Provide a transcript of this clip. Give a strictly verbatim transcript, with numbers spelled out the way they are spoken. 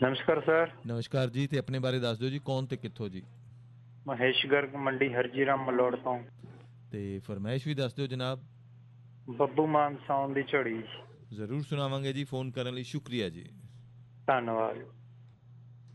ਨਮਸਕਾਰ ਸਰ। ਨਮਸਕਾਰ ਜੀ, ਤੇ ਆਪਣੇ ਬਾਰੇ ਦੱਸ ਦਿਓ ਜੀ, ਕੌਣ ਤੇ ਕਿੱਥੋਂ ਜੀ? ਮਹੇਸ਼ ਗਰਗ, ਮੰਡੀ ਹਰਜੀ ਰਾਮ ਮਲੋੜ ਤੋਂ। ਤੇ ਫਰਮਾਇਸ਼ ਵੀ ਦੱਸ ਦਿਓ ਜਨਾਬ। ਬੱਬੂ ਮਾਨ ਸਾਉਣ ਦੀ ਝੜੀ। ਜ਼ਰੂਰ ਸੁਣਾਵਾਂਗੇ ਜੀ, ਫੋਨ ਕਰਨ ਲਈ ਸ਼ੁਕਰੀਆ ਜੀ। ਧੰਨਵਾਦ।